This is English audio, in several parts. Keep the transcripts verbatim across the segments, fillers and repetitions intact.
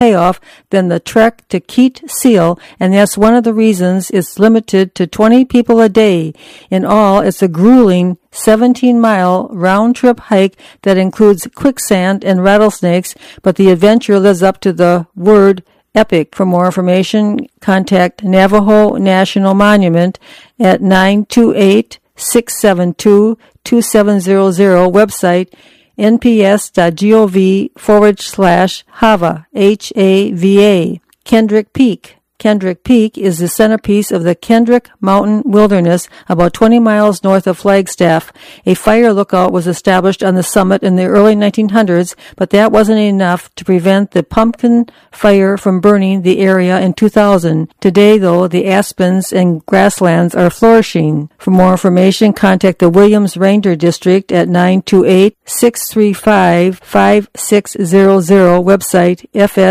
payoff than the trek to Keet Seal, and that's one of the reasons it's limited to twenty people a day. In all, it's a grueling seventeen-mile round-trip hike that includes quicksand and rattlesnakes, but the adventure lives up to the word epic. For more information, contact Navajo National Monument at nine two eight, six seven two, two seven zero zero, website nps.gov forward slash Hava, H A V A. Kendrick Peak. Kendrick Peak is the centerpiece of the Kendrick Mountain Wilderness, about twenty miles north of Flagstaff. A fire lookout was established on the summit in the early nineteen hundreds, but that wasn't enough to prevent the pumpkin fire from burning the area in two thousand. Today, though, the aspens and grasslands are flourishing. For more information, contact the Williams Ranger District at nine two eight, six three five, five six zero zero, website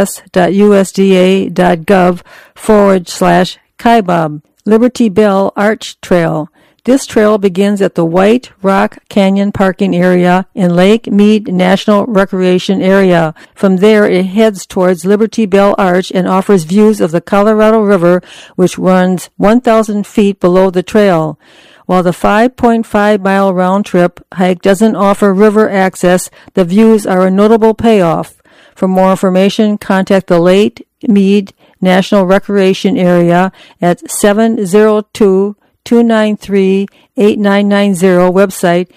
fs.usda.gov forward slash Kaibab. Liberty Bell Arch Trail. This trail begins at the White Rock Canyon parking area in Lake Mead National Recreation Area. From there, it heads towards Liberty Bell Arch and offers views of the Colorado River, which runs one thousand feet below the trail. While the five point five mile round-trip hike doesn't offer river access, the views are a notable payoff. For more information, contact the Lake Mead National Recreation Area at seven zero two, two nine three, eight nine nine zero, website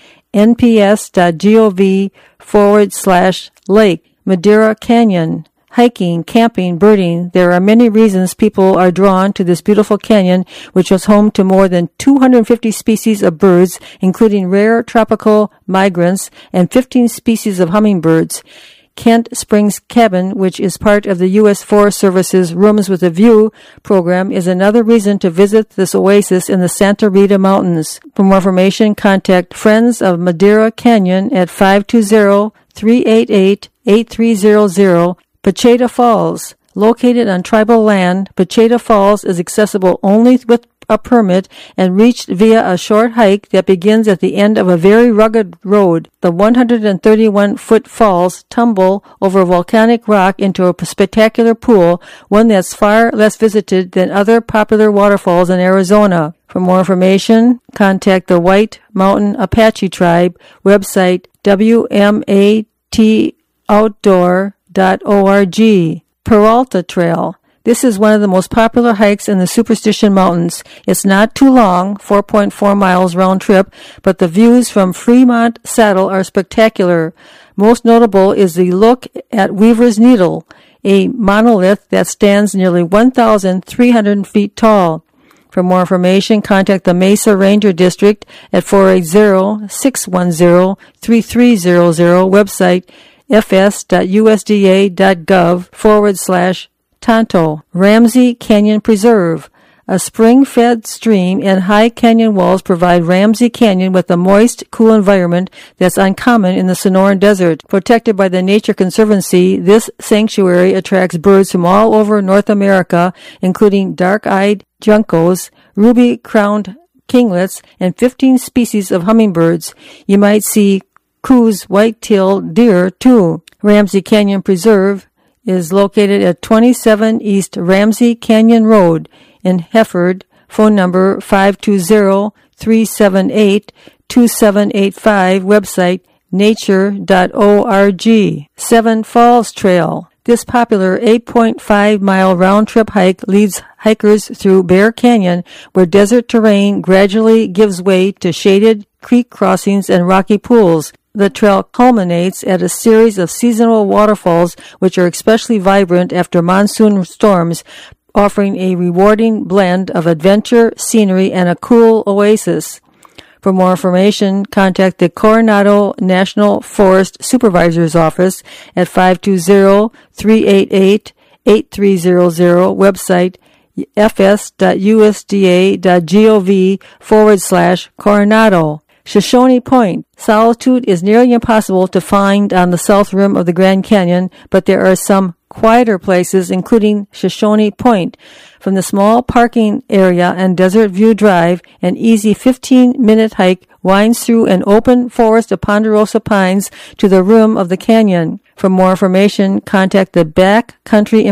nps.gov forward slash lake. Madera Canyon. Hiking, camping, birding, there are many reasons people are drawn to this beautiful canyon, which is home to more than two hundred fifty species of birds, including rare tropical migrants and fifteen species of hummingbirds. Kent Springs Cabin, which is part of the U S Forest Service's Rooms with a View program, is another reason to visit this oasis in the Santa Rita Mountains. For more information, contact Friends of Madera Canyon at five two zero, three eight eight, eight three zero zero. Pacheta Falls. Located on tribal land, Pacheta Falls is accessible only with a permit and reached via a short hike that begins at the end of a very rugged road. The one hundred thirty-one foot falls tumble over volcanic rock into a spectacular pool, one that's far less visited than other popular waterfalls in Arizona. For more information, contact the White Mountain Apache Tribe, website w m a t outdoor dot org. Peralta Trail. This is one of the most popular hikes in the Superstition Mountains. It's not too long, four point four miles round trip, but the views from Fremont Saddle are spectacular. Most notable is the look at Weaver's Needle, a monolith that stands nearly one thousand three hundred feet tall. For more information, contact the Mesa Ranger District at four eight zero, six one zero, three three zero zero, website fs.usda.gov forward slash Tonto. Ramsey Canyon Preserve. A spring-fed stream and high canyon walls provide Ramsey Canyon with a moist, cool environment that's uncommon in the Sonoran Desert. Protected by the Nature Conservancy, this sanctuary attracts birds from all over North America, including dark-eyed juncos, ruby-crowned kinglets, and fifteen species of hummingbirds. You might see Coues white-tailed deer, too. Ramsey Canyon Preserve is located at twenty-seven East Ramsey Canyon Road in Hefford. Phone number five two zero, three seven eight, two seven eight five. Website nature dot org. Seven Falls Trail. This popular eight point five mile round-trip hike leads hikers through Bear Canyon, where desert terrain gradually gives way to shaded creek crossings and rocky pools. The trail culminates at a series of seasonal waterfalls, which are especially vibrant after monsoon storms, offering a rewarding blend of adventure, scenery, and a cool oasis. For more information, contact the Coronado National Forest Supervisor's Office at five two zero, three eight eight, eight three zero zero, website fs.usda.gov forward slash Coronado. Shoshone Point. Solitude is nearly impossible to find on the south rim of the Grand Canyon, but there are some quieter places, including Shoshone Point. From the small parking area and Desert View Drive, an easy fifteen-minute hike winds through an open forest of ponderosa pines to the rim of the canyon. For more information, contact the Backcountry